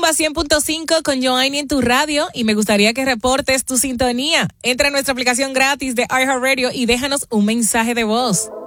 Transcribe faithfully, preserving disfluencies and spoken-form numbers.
Rumba cien punto cinco con Joanny en tu radio y me gustaría que reportes tu sintonía. Entra a nuestra aplicación gratis de iHeartRadio y déjanos un mensaje de voz.